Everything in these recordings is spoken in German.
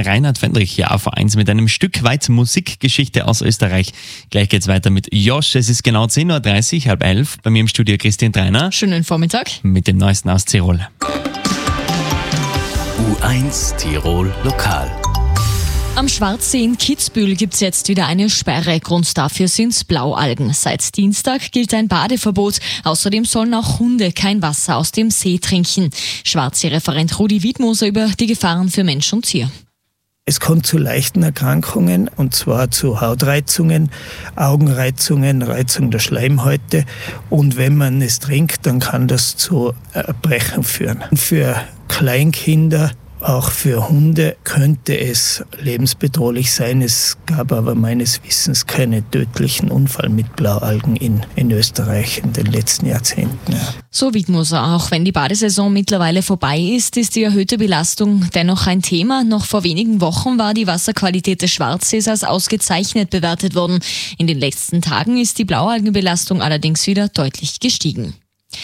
Reinhard Fendrich hier auf A1 mit einem Stück weit Musikgeschichte aus Österreich. Gleich geht's weiter mit Josh. Es ist genau 10.30 Uhr, 10:30. Bei mir im Studio Christian Treiner. Schönen Vormittag. Mit dem Neuesten aus Tirol. U1 Tirol Lokal. Am Schwarzsee in Kitzbühel gibt's jetzt wieder eine Sperre. Grund dafür sind Blaualgen. Seit Dienstag gilt ein Badeverbot. Außerdem sollen auch Hunde kein Wasser aus dem See trinken. Schwarzsee-Referent Rudi Wiedmoser über die Gefahren für Mensch und Tier. Es kommt zu leichten Erkrankungen, und zwar zu Hautreizungen, Augenreizungen, Reizung der Schleimhäute. Und wenn man es trinkt, dann kann das zu Erbrechen führen. Für Kleinkinder, auch für Hunde könnte es lebensbedrohlich sein. Es gab aber meines Wissens keine tödlichen Unfall mit Blaualgen in Österreich in den letzten Jahrzehnten. Ja. So Wiedmoser, auch wenn die Badesaison mittlerweile vorbei ist die erhöhte Belastung dennoch ein Thema. Noch vor wenigen Wochen war die Wasserqualität des Schwarzsees als ausgezeichnet bewertet worden. In den letzten Tagen ist die Blaualgenbelastung allerdings wieder deutlich gestiegen.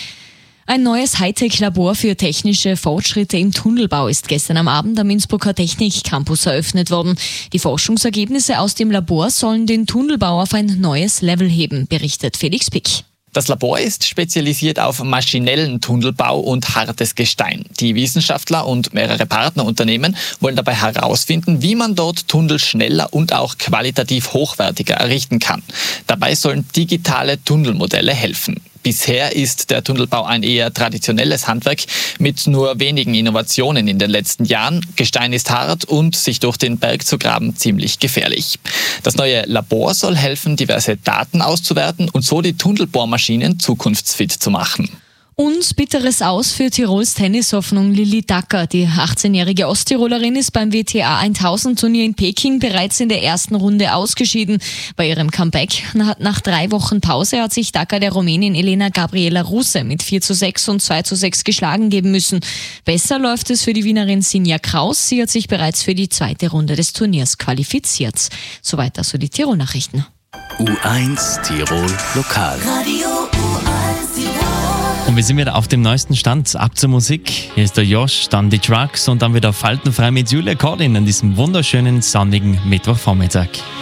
Ein neues Hightech-Labor für technische Fortschritte im Tunnelbau ist gestern am Abend am Innsbrucker Technik-Campus eröffnet worden. Die Forschungsergebnisse aus dem Labor sollen den Tunnelbau auf ein neues Level heben, berichtet Felix Pick. Das Labor ist spezialisiert auf maschinellen Tunnelbau und hartes Gestein. Die Wissenschaftler und mehrere Partnerunternehmen wollen dabei herausfinden, wie man dort Tunnel schneller und auch qualitativ hochwertiger errichten kann. Dabei sollen digitale Tunnelmodelle helfen. Bisher ist der Tunnelbau ein eher traditionelles Handwerk mit nur wenigen Innovationen in den letzten Jahren. Gestein ist hart und sich durch den Berg zu graben ziemlich gefährlich. Das neue Labor soll helfen, diverse Daten auszuwerten und so die Tunnelbohrmaschinen zukunftsfit zu machen. Und bitteres Aus für Tirols Tennishoffnung Lilli Dacker. Die 18-jährige Osttirolerin ist beim WTA 1000 Turnier in Peking bereits in der ersten Runde ausgeschieden. Bei ihrem Comeback nach 3 Wochen Pause hat sich Dacker der Rumänin Elena Gabriela Ruse mit 4:6 und 2:6 geschlagen geben müssen. Besser läuft es für die Wienerin Sinja Kraus. Sie hat sich bereits für die zweite Runde des Turniers qualifiziert. Soweit also die Tirol-Nachrichten. U1 Tirol Lokal. Radio U1 Tirol. Und wir sind wieder auf dem neuesten Stand. Ab zur Musik. Hier ist der Josh, dann die Trucks und dann wieder faltenfrei mit Julia Cordin an diesem wunderschönen, sonnigen Mittwochvormittag.